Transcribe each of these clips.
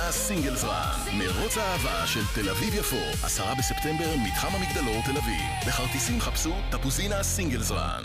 סינגלס רן, מרוץ האהבה של תל אביב יפו, 10 בספטמבר, מתחם המגדלור תל אביב. לכרטיסים חפשו תפוזינה סינגלס רן.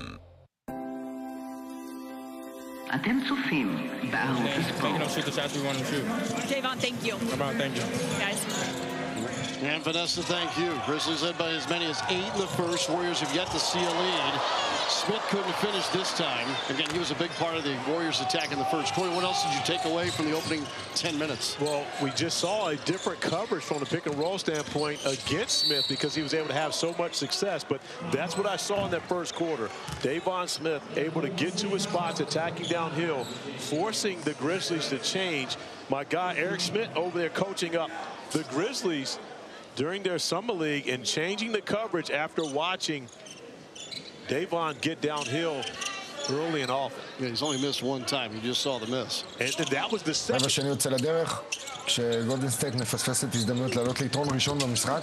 אתם צופים בערוץ הספורט. Javon, thank you. Thank you. Guys. And Vanessa, thank you. Grizzlies led by as many as 8 in the first. Warriors have yet to see a lead. Smith couldn't finish this time. Again, he was a big part of the Warriors' attack in the first quarter. What else did you take away from the opening 10 minutes? Well, we just saw a different coverage from the pick and roll standpoint against Smith because he was able to have so much success. But that's what I saw in that first quarter. Davon Smith able to get to his spots, attacking downhill, forcing the Grizzlies to change. My guy, Eric Schmidt, over there coaching up the Grizzlies during their summer league and changing the coverage after watching Davon get downhill early and often. Yeah, he's only missed one time. You just saw the miss. And that was the second. רבע שני יוצא לדרך, כשגולדן סטייט מפספסת הזדמנות לעלות ליתרון ראשון במשחק.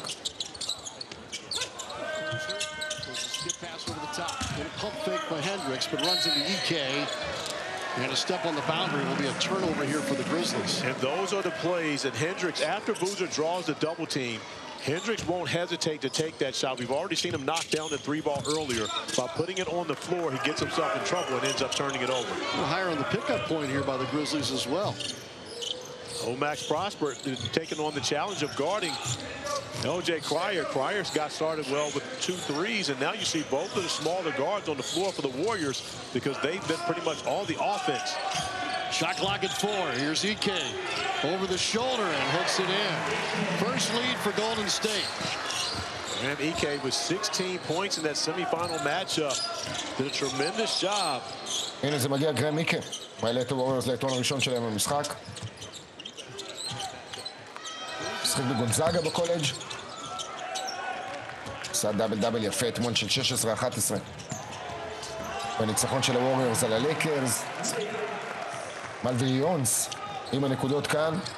Skip pass over the top. And a pump fake by Hendricks, but runs into EK. And a step on the boundary will be a turnover here for the Grizzlies. And those are the plays that Hendricks, after Boozer draws the double team, Hendricks won't hesitate to take that shot. We've already seen him knock down the 3-ball earlier. By putting it on the floor, he gets himself in trouble and ends up turning it over. Well, higher on the pickup point here by the Grizzlies as well. Max Prosper taking on the challenge of guarding LJ Cryer. Cryer's got started well with 2 threes, and now you see both of the smaller guards on the floor for the Warriors because they've been pretty much all the offense. Shot clock at 4. Here's EK over the shoulder and hooks it in. First lead for Golden State. And EK with 16 points in that semifinal matchup. Did a tremendous job. הנה זה מגיע גרם מיקה. מעלה את הווריירס ליתרון הראשון שלהם במשחק. משחק בגונזאגה בקולג'. עשה דאבל יפה אתמול של 16-11. בניצחון של הווריירס על הלייקרס. מלוויליונס עם הנקודות כאן.